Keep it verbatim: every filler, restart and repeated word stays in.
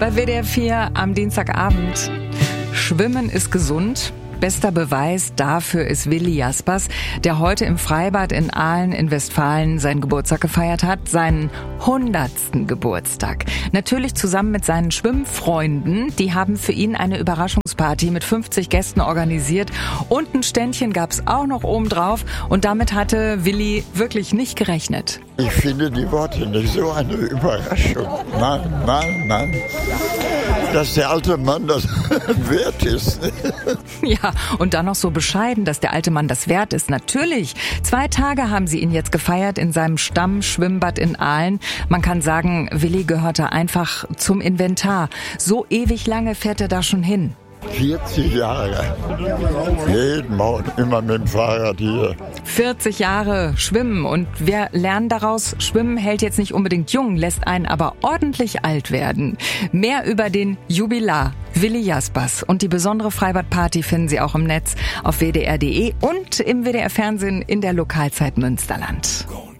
Bei W D R vier am Dienstagabend. Schwimmen ist gesund. Bester Beweis dafür ist Willi Jaspers, der heute im Freibad in Aalen in Westfalen seinen Geburtstag gefeiert hat, seinen hundertsten Geburtstag. Natürlich zusammen mit seinen Schwimmfreunden, die haben für ihn eine Überraschungsparty mit fünfzig Gästen organisiert und ein Ständchen gab's auch noch oben drauf und damit hatte Willi wirklich nicht gerechnet. Ich finde die Worte nicht, so eine Überraschung. Nein, nein, nein. Dass der alte Mann das wert ist. Ja, und dann noch so bescheiden, dass der alte Mann das wert ist. Natürlich. Zwei Tage haben sie ihn jetzt gefeiert in seinem Stammschwimmbad in Aalen. Man kann sagen, Willi gehörte einfach zum Inventar. So ewig lange fährt er da schon hin. vierzig Jahre. Jeden Morgen immer mit dem Fahrrad hier. vierzig Jahre schwimmen und wir lernen daraus, Schwimmen hält jetzt nicht unbedingt jung, lässt einen aber ordentlich alt werden. Mehr über den Jubilar Willi Jaspers und die besondere Freibadparty finden Sie auch im Netz auf w d r punkt d e und im W D R Fernsehen in der Lokalzeit Münsterland.